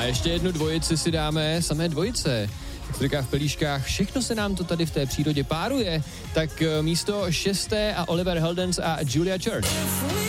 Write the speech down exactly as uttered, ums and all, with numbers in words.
ještě jednu dvojici si dáme, samé dvojice. V trikách, v pelíškách, všechno se nám to tady v té přírodě páruje. Tak místo šesté a Oliver Heldens a Julia Church.